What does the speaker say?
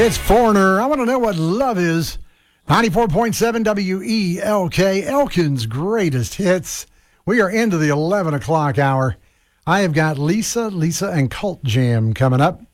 It's Foreigner. I want to know what love is. 94.7 WELK, Elkin's greatest hits. We are into the 11 o'clock hour. I have got Lisa, and Cult Jam coming up.